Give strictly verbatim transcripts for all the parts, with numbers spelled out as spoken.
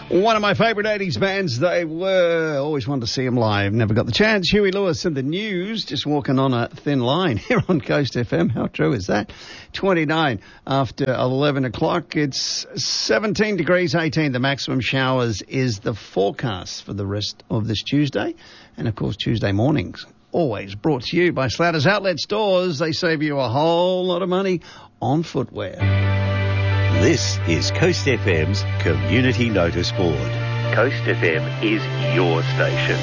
One of my favourite eighties bands. They were. Always wanted to see them live. Never got the chance. Huey Lewis and the News. Just walking on a thin line here on Coast F M. How true is that? twenty-nine after eleven o'clock. It's seventeen degrees, eighteen. The maximum showers is the forecast for the rest of this Tuesday. And, of course, Tuesday mornings. Always brought to you by Slatters Outlet Stores. They save you a whole lot of money on footwear. This is Coast F M's Community Notice Board. Coast F M is your station.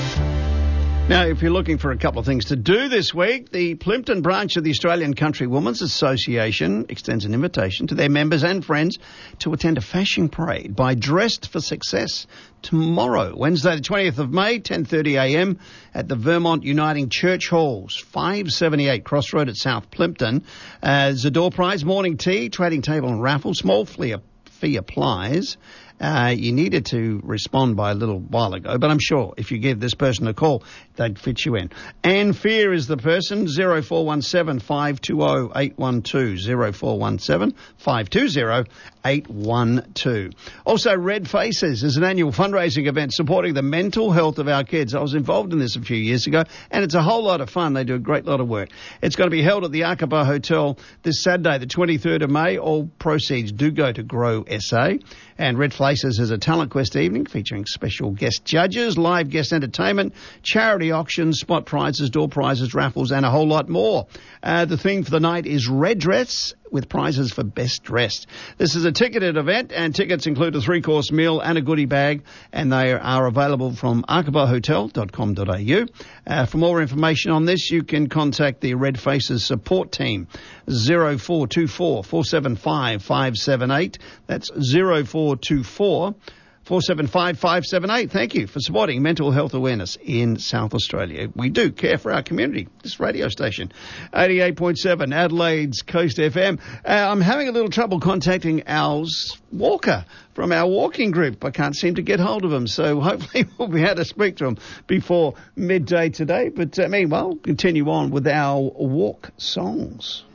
Now, if you're looking for a couple of things to do this week, the Plympton branch of the Australian Country Women's Association extends an invitation to their members and friends to attend a fashion parade by Dressed for Success tomorrow, Wednesday the twentieth of May, ten thirty a m at the Vermont Uniting Church Halls, five seventy-eight Crossroad at South Plympton. Uh, there's a door prize, morning tea, trading table and raffle, small fee, fee applies. Uh, you needed to respond by a little while ago, but I'm sure if you give this person a call, they'd fit you in. Anne Fear is the person, zero four one seven, five two zero, eight one two, zero four one seven, five two zero, eight one two. Also, Red Faces is an annual fundraising event supporting the mental health of our kids. I was involved in this a few years ago, and it's a whole lot of fun. They do a great lot of work. It's going to be held at the Aqaba Hotel this Saturday, the twenty-third of May. All proceeds do go to Grow S A. And Red Faces is a talent quest evening featuring special guest judges, live guest entertainment, charity auctions, spot prizes, door prizes, raffles, and a whole lot more. Uh, the theme for the night is Red Dress, with prizes for best dressed. This is a ticketed event, and tickets include a three-course meal and a goodie bag, and they are available from aqaba hotel dot com dot a u. Uh, for more information on this, you can contact the Red Faces support team, zero four two four, four seven five, five seven eight. That's zero four two four, four seven five, five seven eight. Thank you for supporting mental health awareness in South Australia. We do care for our community, this radio station. eighty-eight point seven, Adelaide's Coast F M. Uh, I'm having a little trouble contacting Al's Walker from our walking group. I can't seem to get hold of him, so hopefully we'll be able to speak to him before midday today. But uh, meanwhile, continue on with our walk songs.